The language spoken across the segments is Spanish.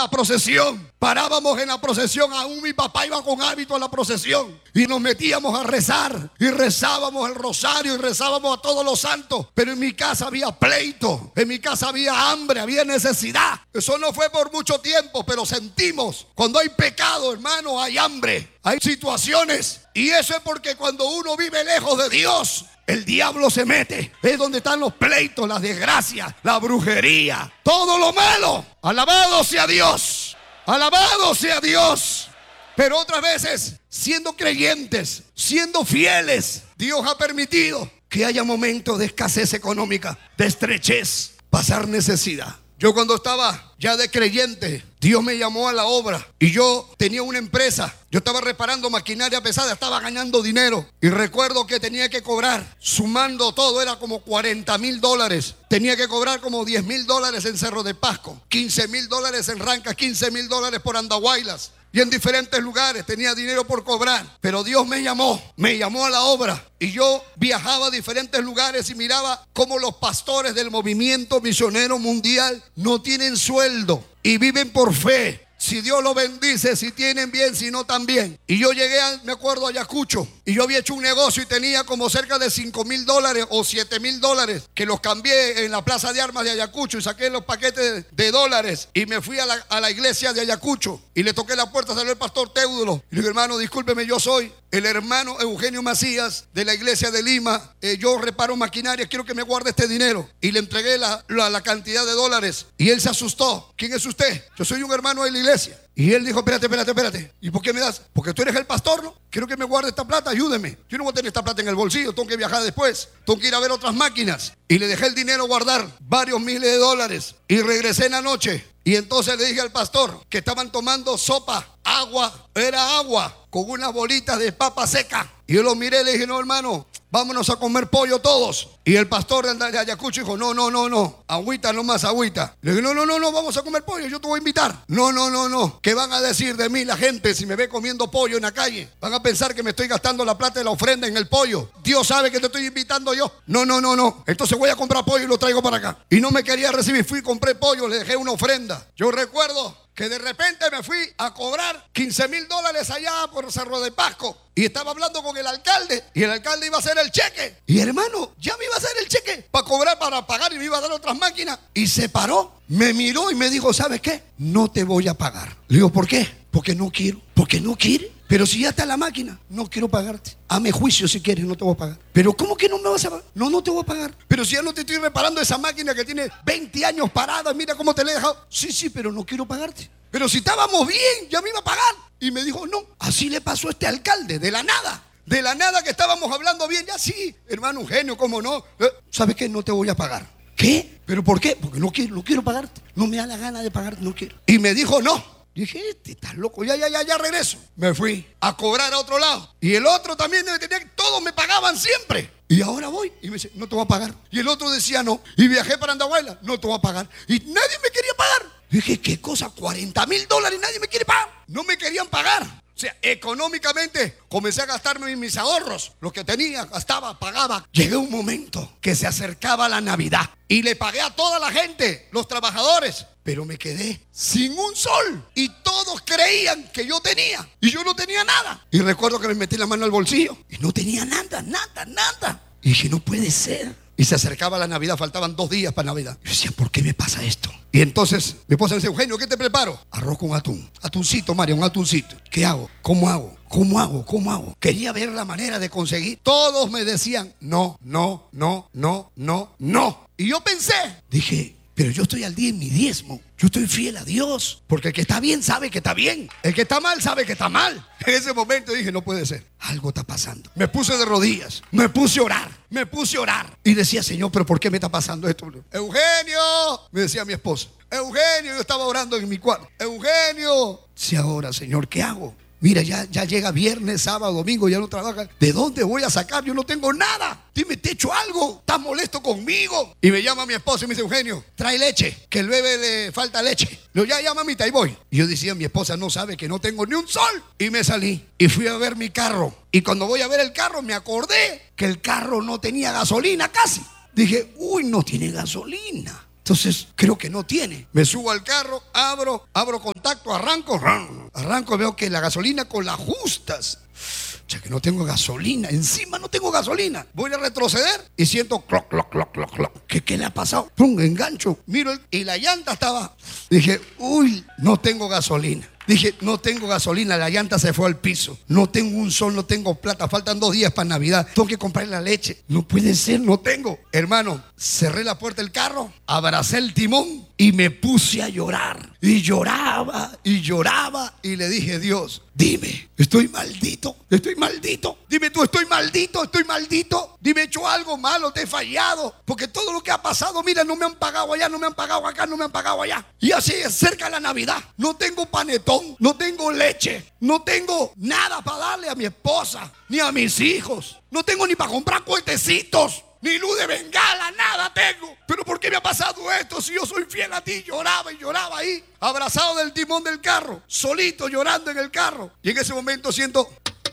la procesión. Parábamos en la procesión, aún mi papá iba con hábito a la procesión. Y nos metíamos a rezar. Y rezábamos el rosario y rezábamos a todos los santos. Pero en mi casa había pleito. En mi casa había hambre, había necesidad. Eso no fue por mucho tiempo, pero sentimos. Cuando hay pecado, hermano, hay hambre. Hay situaciones. Y eso es porque cuando uno vive lejos de Dios, el diablo se mete. Es donde están los pleitos, las desgracias, la brujería, todo lo malo. Alabado sea Dios. Alabado sea Dios. Pero otras veces, siendo creyentes, siendo fieles, Dios ha permitido que haya momentos de escasez económica, de estrechez, pasar necesidad. Yo cuando estaba ya de creyente, Dios me llamó a la obra y yo tenía una empresa. Yo estaba reparando maquinaria pesada, estaba ganando dinero. Y recuerdo que tenía que cobrar, sumando todo, era como $40,000. Tenía que cobrar como $10,000 en Cerro de Pasco, $15,000 en Rancas, $15,000 por Andahuaylas. Y en diferentes lugares tenía dinero por cobrar. Pero Dios me llamó a la obra. Y yo viajaba a diferentes lugares y miraba cómo los pastores del movimiento misionero mundial no tienen sueldo y viven por fe. Si Dios lo bendice, si tienen bien, si no también. Y yo llegué, me acuerdo, a Ayacucho. Y yo había hecho un negocio y tenía como cerca de $5,000 o $7,000 que los cambié en la plaza de armas de Ayacucho y saqué los paquetes de dólares y me fui a la iglesia de Ayacucho y le toqué la puerta, salió el pastor Teódulo y le dije: hermano, discúlpeme, yo soy el hermano Eugenio Macías de la iglesia de Lima. Yo reparo maquinaria, quiero que me guarde este dinero. Y le entregué la cantidad de dólares y él se asustó. ¿Quién es usted? Yo soy un hermano de la iglesia. Y él dijo: espérate. ¿Y por qué me das? Porque tú eres el pastor, ¿no? Quiero que me guarde esta plata, ayúdeme. Yo no voy a tener esta plata en el bolsillo, tengo que viajar después, tengo que ir a ver otras máquinas. Y le dejé el dinero guardar, varios miles de dólares. Y regresé en la noche. Y entonces le dije al pastor que estaban tomando sopa, agua, era agua, con unas bolitas de papa seca. Y yo lo miré y le dije: no, hermano, vámonos a comer pollo todos. Y el pastor de Ayacucho dijo: no, agüita nomás, agüita. Le dije: no, vamos a comer pollo, yo te voy a invitar. No, ¿qué van a decir de mí la gente si me ve comiendo pollo en la calle? Van a pensar que me estoy gastando la plata de la ofrenda en el pollo. Dios sabe que te estoy invitando yo. No. Entonces voy a comprar pollo y lo traigo para acá. Y no me quería recibir, fui y compré pollo, le dejé una ofrenda. Yo recuerdo que de repente me fui a cobrar $15,000 allá por Cerro de Pasco. Y estaba hablando con el alcalde. Y el alcalde iba a hacer el cheque. Y hermano, ya me iba a hacer el cheque para cobrar, para pagar, y me iba a dar otras máquinas. Y se paró, me miró y me dijo: ¿sabes qué? No te voy a pagar. Le digo: ¿por qué? Porque no quiero. ¿Porque no quiere? Pero si ya está la máquina, no quiero pagarte. Hazme juicio si quieres, no te voy a pagar. ¿Pero cómo que no me vas a pagar? No te voy a pagar. Pero si ya no te estoy reparando esa máquina que tiene 20 años parada, mira cómo te la he dejado. Sí, pero no quiero pagarte. Pero si estábamos bien, ya me iba a pagar. Y me dijo: no. Así le pasó a este alcalde, de la nada. De la nada, que estábamos hablando bien, ya sí. Hermano, un genio, ¿cómo no? ¿Sabes qué? No te voy a pagar. ¿Qué? ¿Pero por qué? Porque no quiero pagarte. No me da la gana de pagarte, no quiero. Y me dijo: no. Dije: estás loco, ya regreso. Me fui a cobrar a otro lado. Y el otro también todos me pagaban siempre. Y ahora voy y me dice: no te voy a pagar. Y el otro decía: no. Y viajé para Andahuaylas, no te voy a pagar. Y nadie me quería pagar. Dije: ¿qué cosa? $40,000 y nadie me quiere pagar. No me querían pagar. O sea, económicamente comencé a gastarme mis ahorros. Lo que tenía, gastaba, pagaba. Llegué a un momento que se acercaba la Navidad y le pagué a toda la gente, los trabajadores. Pero me quedé sin un sol. Y todos creían que yo tenía. Y yo no tenía nada. Y recuerdo que me metí la mano al bolsillo y no tenía nada. Y dije: no puede ser. Y se acercaba la Navidad, faltaban 2 días para Navidad. Yo decía: ¿por qué me pasa esto? Y entonces mi esposa me dice: Eugenio, ¿qué te preparo? Arroz con atún. Atuncito, María, un atuncito. ¿Qué hago? ¿Cómo hago? Quería ver la manera de conseguir. Todos me decían: no. Y yo pensé, dije: pero yo estoy al día en mi diezmo. Yo estoy fiel a Dios. Porque el que está bien sabe que está bien. El que está mal sabe que está mal. En ese momento dije: no puede ser. Algo está pasando. Me puse de rodillas. Me puse a orar. Y decía: Señor, ¿pero por qué me está pasando esto? Eugenio, me decía mi esposa. Eugenio, yo estaba orando en mi cuarto. Eugenio, si ahora, Señor, ¿qué hago? Mira, ya llega viernes, sábado, domingo, ya no trabaja. ¿De dónde voy a sacar? Yo no tengo nada. Dime, ¿te he hecho algo? ¿Estás molesto conmigo? Y me llama mi esposa y me dice: Eugenio, trae leche, que el bebé le falta leche. Le digo: ya, mamita, ahí voy. Y yo decía: mi esposa no sabe que no tengo ni un sol. Y me salí y fui a ver mi carro. Y cuando voy a ver el carro, me acordé que el carro no tenía gasolina casi. Dije: uy, no tiene gasolina. Entonces creo que no tiene. Me subo al carro, abro contacto, arranco, veo que la gasolina con las justas. Que no tengo gasolina, encima no tengo gasolina. Voy a retroceder y siento cloc, cloc, cloc, cloc, cloc. ¿Qué le ha pasado? Pum, engancho, miro y la llanta estaba. Dije, uy, no tengo gasolina. Dije, no tengo gasolina, la llanta se fue al piso. No tengo un sol, no tengo plata. Faltan 2 días para Navidad. Tengo que comprar la leche. No puede ser, no tengo. Hermano, cerré la puerta del carro, abracé el timón y me puse a llorar. Y lloraba y lloraba y le dije, Dios, dime, estoy maldito. Dime tú, estoy maldito. Dime, he hecho algo malo, te he fallado. Porque todo lo que ha pasado, mira, no me han pagado allá, no me han pagado acá, no me han pagado allá. Y así es, cerca de la Navidad. No tengo panetón, no tengo leche, no tengo nada para darle a mi esposa, ni a mis hijos. No tengo ni para comprar cohetecitos, ni luz de bengala, nada tengo. Pero ¿por qué me ha pasado esto si yo soy fiel a ti? Lloraba y lloraba ahí, abrazado del timón del carro, solito llorando en el carro. Y en ese momento siento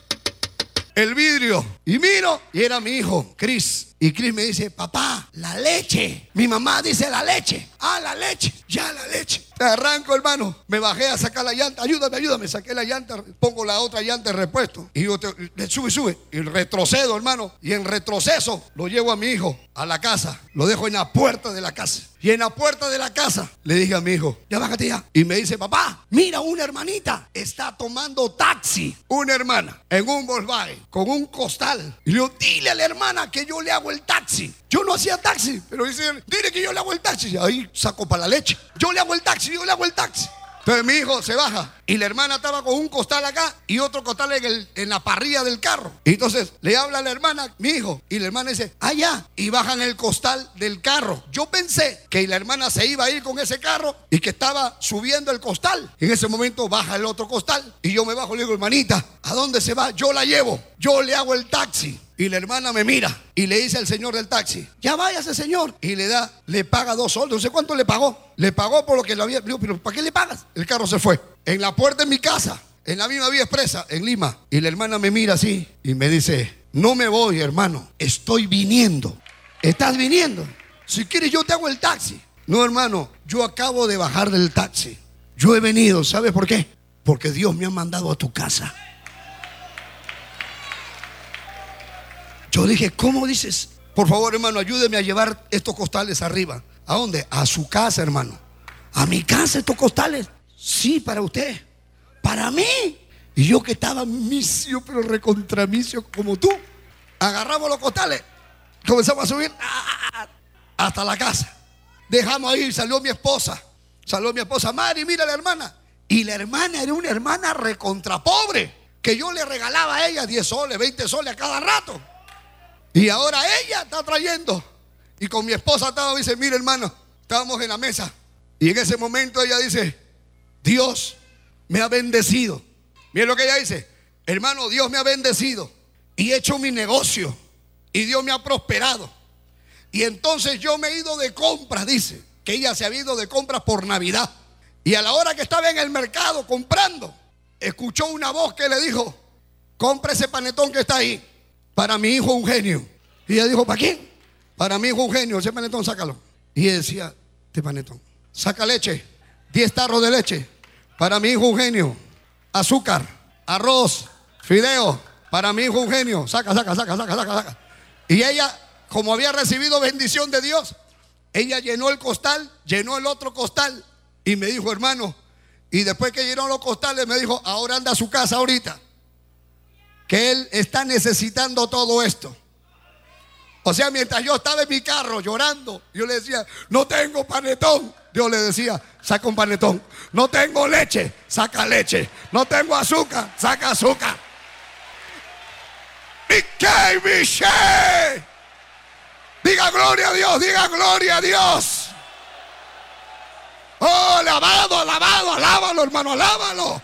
el vidrio y miro y era mi hijo, Chris. Y Chris me dice, papá, la leche. Mi mamá dice la leche. Ah, la leche, ya la leche. Te arranco, hermano. Me bajé a sacar la llanta. Ayúdame. Saqué la llanta, pongo la otra llanta de repuesto. Y yo, sube. Y retrocedo, hermano. Y en retroceso lo llevo a mi hijo a la casa. Lo dejo en la puerta de la casa. Y en la puerta de la casa le dije a mi hijo, ya bájate ya. Y me dice, papá, mira, una hermanita está tomando taxi. Una hermana en un Volkswagen con un costal. Y le digo, dile a la hermana que yo le hago el taxi. Yo no hacía taxi, pero dice, dile que yo le hago el taxi. Y ahí saco para la leche. Yo le hago el taxi. Entonces mi hijo se baja y la hermana estaba con un costal acá y otro costal en la parrilla del carro. Y entonces le habla a la hermana, mi hijo, y la hermana dice, allá. Y bajan el costal del carro. Yo pensé que la hermana se iba a ir con ese carro y que estaba subiendo el costal. En ese momento baja el otro costal y yo me bajo y le digo, hermanita, ¿a dónde se va? Yo la llevo, yo le hago el taxi. Y la hermana me mira y le dice al señor del taxi, ya váyase, señor. Y le paga 2 soles. No sé cuánto le pagó. Le pagó por lo que lo había. Digo, pero ¿para qué le pagas? El carro se fue. En la puerta de mi casa, en la misma vía expresa, en Lima. Y la hermana me mira así y me dice, no me voy, hermano, estoy viniendo. ¿Estás viniendo? Si quieres yo te hago el taxi. No, hermano, yo acabo de bajar del taxi. Yo he venido, ¿sabes por qué? Porque Dios me ha mandado a tu casa. Yo dije, ¿cómo dices? Por favor, hermano, ayúdeme a llevar estos costales arriba. ¿A dónde? A su casa, hermano. ¿A mi casa estos costales? Sí, para usted. ¿Para mí? Y yo que estaba misio, pero recontramisio como tú. Agarramos los costales, comenzamos a subir hasta la casa. Dejamos ahí, salió mi esposa. Mari, mira la hermana. Y la hermana era una hermana recontrapobre, que yo le regalaba a ella 10 soles, 20 soles a cada rato. Y ahora ella está trayendo. Y con mi esposa estaba, dice, mira, hermano, estábamos en la mesa. Y en ese momento ella dice, Dios me ha bendecido. Mira lo que ella dice, hermano, Dios me ha bendecido y he hecho mi negocio y Dios me ha prosperado. Y entonces yo me he ido de compras, dice, que ella se había ido de compras por Navidad. Y a la hora que estaba en el mercado comprando, escuchó una voz que le dijo, compra ese panetón que está ahí. Para mi hijo Eugenio. Y ella dijo, ¿para quién? Para mi hijo Eugenio, ese panetón sácalo. Y ella decía, este panetón, saca leche, 10 tarros de leche. Para mi hijo Eugenio, azúcar, arroz, fideo. Para mi hijo Eugenio, saca. Y ella, como había recibido bendición de Dios, ella llenó el costal, llenó el otro costal. Y me dijo, hermano, y después que llenó los costales, me dijo, ahora anda a su casa ahorita, que él está necesitando todo esto. O sea, mientras yo estaba en mi carro llorando, yo le decía, no tengo panetón. Dios le decía, saca un panetón. No tengo leche, saca leche. No tengo azúcar, saca azúcar. Diga gloria a Dios, diga gloria a Dios. Oh, alábalo, hermano, alábalo.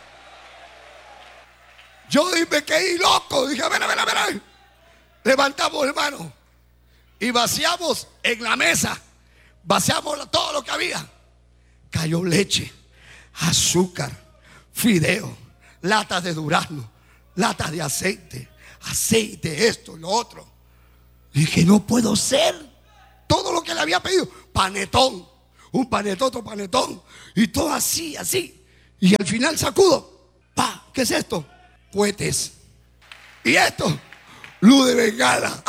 Yo me quedé loco. Dije, a ver. Levantamos, hermano, y vaciamos en la mesa. Vaciamos todo lo que había. Cayó leche, azúcar, fideo, latas de durazno, latas de aceite, esto y lo otro. Dije, no puedo ser. Todo lo que le había pedido, panetón, un panetón, otro panetón, y todo así, así. Y al final sacudo, pa, ¿qué es esto? Cohetes. Y esto, luz de bengala.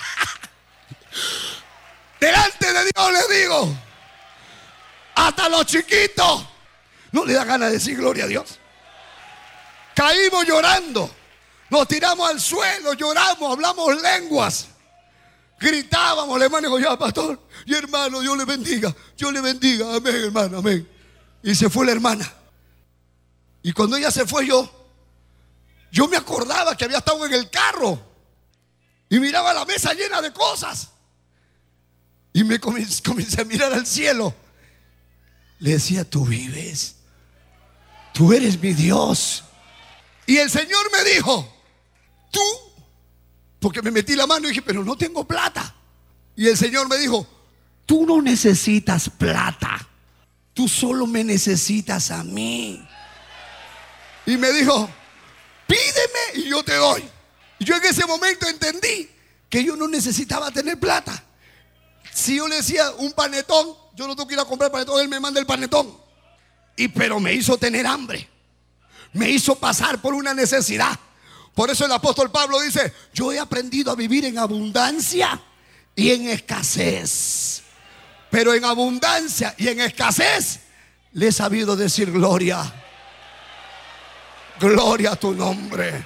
Delante de Dios les digo, hasta los chiquitos no le da ganas de decir gloria a Dios. Caímos llorando, nos tiramos al suelo, lloramos, hablamos lenguas, gritábamos. La hermana dijo, ya pastor y hermano, Dios le bendiga, amén hermano, amén. Y se fue la hermana. Y cuando ella se fue, yo me acordaba que había estado en el carro y miraba la mesa llena de cosas. Y me comencé a mirar al cielo. Le decía, tú vives, tú eres mi Dios. Y el Señor me dijo, tú, porque me metí la mano y dije, pero no tengo plata. Y el Señor me dijo, tú no necesitas plata, tú solo me necesitas a mí. Y me dijo, pídeme y yo te doy. Y yo en ese momento entendí que yo no necesitaba tener plata. Si yo le decía un panetón, yo no tengo que ir a comprar panetón, él me manda el panetón. Pero me hizo tener hambre, me hizo pasar por una necesidad. Por eso el apóstol Pablo dice, yo he aprendido a vivir en abundancia y en escasez. Pero en abundancia y en escasez le he sabido decir gloria. Gloria a tu nombre.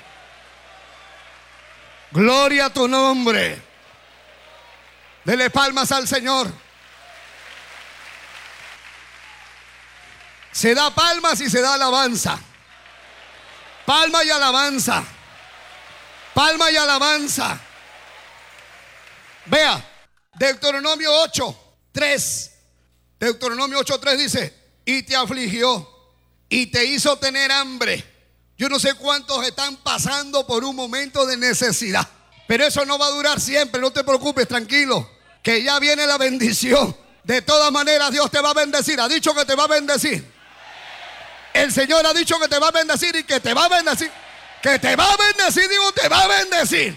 Gloria a tu nombre. Dele palmas al Señor. Se da palmas y se da alabanza. Palma y alabanza. Palma y alabanza. Vea, Deuteronomio 8:3. Deuteronomio 8:3 dice, y te afligió y te hizo tener hambre. Yo no sé cuántos están pasando por un momento de necesidad, pero eso no va a durar siempre. No te preocupes, tranquilo, que ya viene la bendición. De todas maneras, Dios te va a bendecir. Ha dicho que te va a bendecir. El Señor ha dicho que te va a bendecir y que te va a bendecir. Que te va a bendecir, digo, te va a bendecir.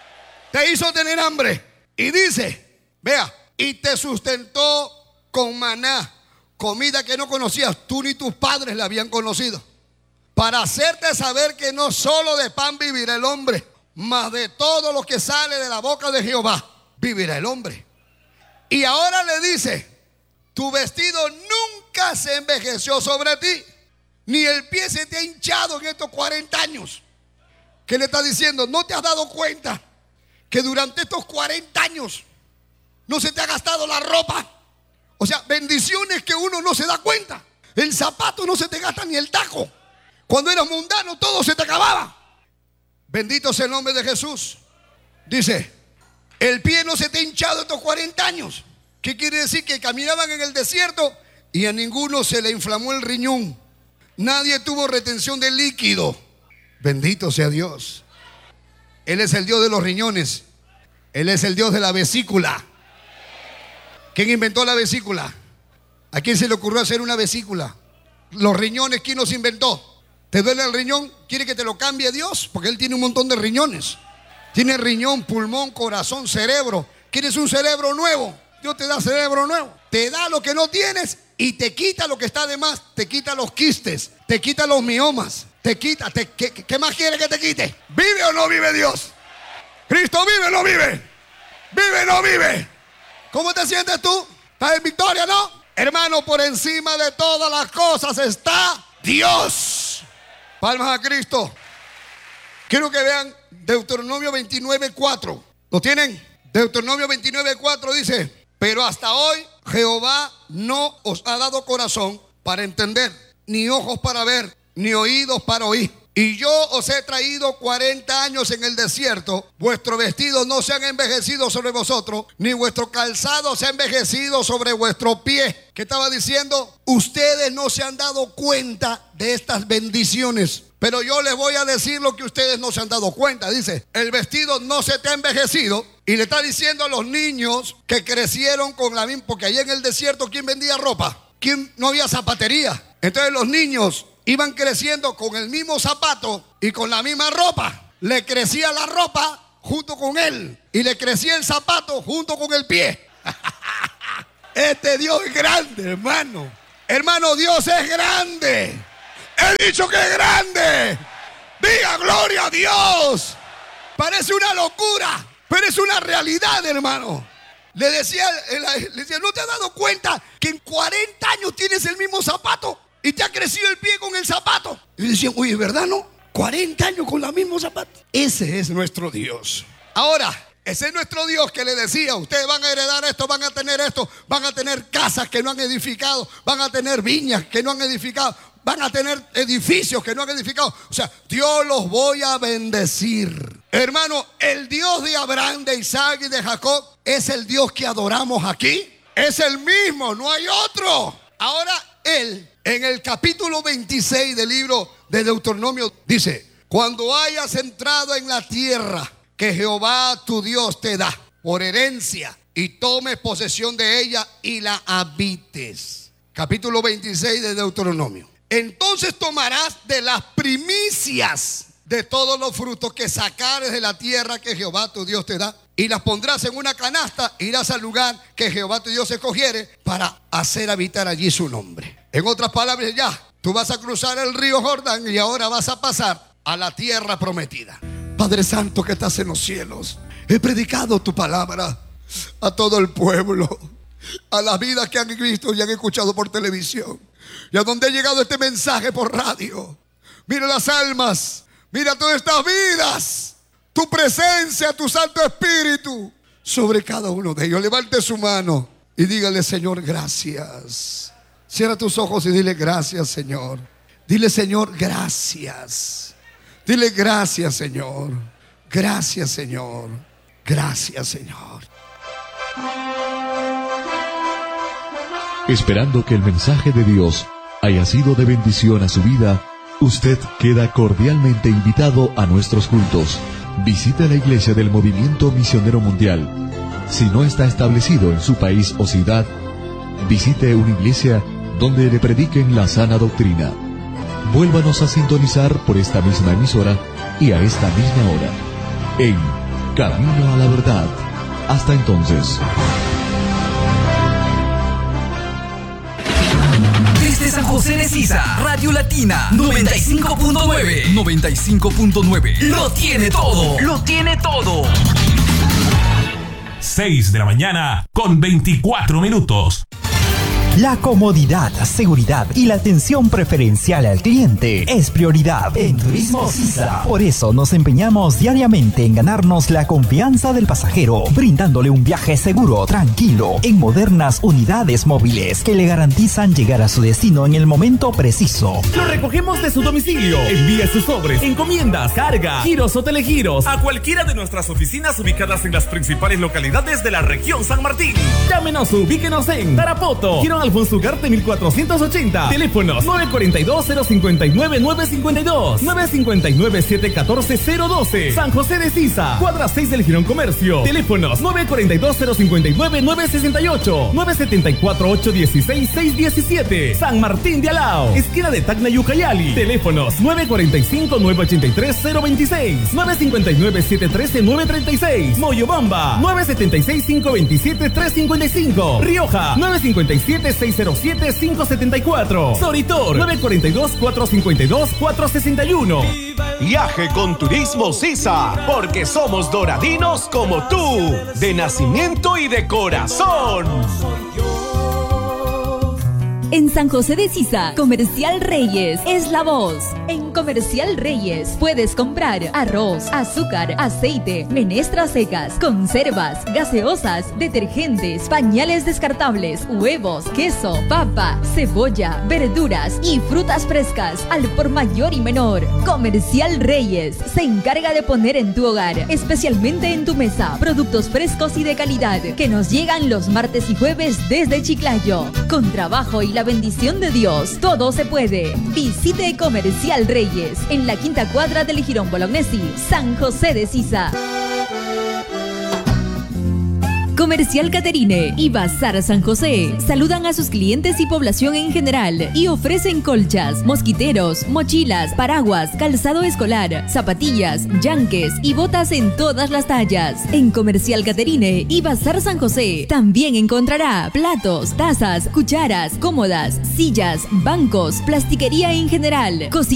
Te hizo tener hambre. Y dice, vea, y te sustentó con maná, comida que no conocías, tú ni tus padres la habían conocido, para hacerte saber que no solo de pan vivirá el hombre, mas de todo lo que sale de la boca de Jehová vivirá el hombre. Y ahora le dice, tu vestido nunca se envejeció sobre ti, ni el pie se te ha hinchado en estos 40 años. ¿Qué le está diciendo? ¿No te has dado cuenta que durante estos 40 años no se te ha gastado la ropa? O sea, bendiciones que uno no se da cuenta. El zapato no se te gasta ni el taco. Cuando eras mundano todo se te acababa. Bendito sea el nombre de Jesús. Dice, el pie no se te ha hinchado estos 40 años. ¿Qué quiere decir? Que caminaban en el desierto y a ninguno se le inflamó el riñón. Nadie tuvo retención de líquido. Bendito sea Dios. Él es el Dios de los riñones. Él es el Dios de la vesícula. ¿Quién inventó la vesícula? ¿A quién se le ocurrió hacer una vesícula? Los riñones, ¿quién los inventó? ¿Te duele el riñón? ¿Quiere que te lo cambie Dios? Porque Él tiene un montón de riñones. Tiene riñón, pulmón, corazón, cerebro. ¿Quieres un cerebro nuevo? Dios te da cerebro nuevo. Te da lo que no tienes y te quita lo que está de más. Te quita los quistes, te quita los miomas, te quita. ¿Qué más quiere que te quite? ¿Vive o no vive Dios? ¿Cristo vive o no vive? ¿Vive o no vive? ¿Cómo te sientes tú? ¿Estás en victoria, no? Hermano, por encima de todas las cosas está Dios. Palmas a Cristo. Quiero que vean Deuteronomio 29:4. ¿Lo tienen? Deuteronomio 29:4 dice, pero hasta hoy Jehová no os ha dado corazón para entender, ni ojos para ver, ni oídos para oír. Y yo os he traído 40 años en el desierto. Vuestros vestidos no se han envejecido sobre vosotros, ni vuestro calzado se ha envejecido sobre vuestro pie. ¿Qué estaba diciendo? Ustedes no se han dado cuenta de estas bendiciones, pero yo les voy a decir lo que ustedes no se han dado cuenta. Dice, el vestido no se te ha envejecido. Y le está diciendo a los niños que crecieron con la misma, porque allá en el desierto, ¿quién vendía ropa? ¿Quién? No había zapatería. Entonces los niños iban creciendo con el mismo zapato y con la misma ropa. Le crecía la ropa junto con él y le crecía el zapato junto con el pie. Este Dios es grande, hermano. Hermano, Dios es grande. He dicho que es grande. Diga gloria a Dios. Parece una locura, pero es una realidad, hermano. Le decía, ¿no te has dado cuenta que en 40 años tienes el mismo zapato? Y te ha crecido el pie con el zapato. Y decían, oye, ¿verdad no? 40 años con los mismos zapatos. Ese es nuestro Dios. Ahora, ese es nuestro Dios que le decía, ustedes van a heredar esto, van a tener casas que no han edificado, van a tener viñas que no han edificado, van a tener edificios que no han edificado. O sea, Dios los voy a bendecir. Hermano, el Dios de Abraham, de Isaac y de Jacob es el Dios que adoramos aquí. Es el mismo, no hay otro. Ahora él, en el capítulo 26 del libro de Deuteronomio, dice, cuando hayas entrado en la tierra que Jehová tu Dios te da por herencia y tomes posesión de ella y la habites. Capítulo 26 de Deuteronomio. Entonces tomarás de las primicias de todos los frutos que sacares de la tierra que Jehová tu Dios te da y las pondrás en una canasta, irás al lugar que Jehová tu Dios escogiere para hacer habitar allí su nombre. En otras palabras, ya, tú vas a cruzar el río Jordán y ahora vas a pasar a la tierra prometida. Padre Santo que estás en los cielos, he predicado tu palabra a todo el pueblo, a las vidas que han visto y han escuchado por televisión, y a donde ha llegado este mensaje por radio. Mira las almas, mira todas estas vidas, tu presencia, tu Santo Espíritu sobre cada uno de ellos. Levante su mano y dígale, Señor, gracias. Cierra tus ojos y dile, gracias, Señor. Dile, Señor, gracias. Dile, gracias, Señor. Gracias, Señor. Gracias, Señor. Esperando que el mensaje de Dios haya sido de bendición a su vida, usted queda cordialmente invitado a nuestros cultos. Visite la iglesia del Movimiento Misionero Mundial. Si no está establecido en su país o ciudad, visite una iglesia donde le prediquen la sana doctrina. Vuélvanos a sintonizar por esta misma emisora y a esta misma hora, en Camino a la Verdad. Hasta entonces. Desde San José de Sisa, Radio Latina 95.9. 95.9. Lo tiene todo. Lo tiene todo. 6 de la mañana con 24 minutos. La comodidad, seguridad y la atención preferencial al cliente es prioridad en Turismo Sisa. Por eso nos empeñamos diariamente en ganarnos la confianza del pasajero, brindándole un viaje seguro, tranquilo, en modernas unidades móviles que le garantizan llegar a su destino en el momento preciso. Lo recogemos de su domicilio. Envíe sus sobres, encomiendas, carga, giros o telegiros a cualquiera de nuestras oficinas ubicadas en las principales localidades de la región San Martín. Llámenos o ubíquenos en Tarapoto, Girón Alfonso Ugarte 1480. Teléfonos 942-059-952, 959-714-012. San José de Sisa, cuadra 6 del Girón Comercio. Teléfonos 942-059-968, 974-816-617. San Martín de Alao, esquina de Tacna y Ucayali. Teléfonos 945-983-026, 959-713-936. Moyobamba 976-527-355. Rioja 957-607-574. Soritor 942-452-461. Viaje con Turismo Sisa, porque somos doradinos como tú, de nacimiento y de corazón. En San José de Sisa, Comercial Reyes es la voz. En Comercial Reyes puedes comprar arroz, azúcar, aceite, menestras secas, conservas, gaseosas, detergentes, pañales descartables, huevos, queso, papa, cebolla, verduras y frutas frescas al por mayor y menor. Comercial Reyes se encarga de poner en tu hogar, especialmente en tu mesa, productos frescos y de calidad que nos llegan los martes y jueves desde Chiclayo. Con trabajo y la bendición de Dios, todo se puede. Visite Comercial Reyes en la quinta cuadra del Girón Bolognesi, San José de Sisa. Comercial Caterine y Bazar San José saludan a sus clientes y población en general y ofrecen colchas, mosquiteros, mochilas, paraguas, calzado escolar, zapatillas, yanques y botas en todas las tallas. En Comercial Caterine y Bazar San José también encontrará platos, tazas, cucharas, cómodas, sillas, bancos, plastiquería en general,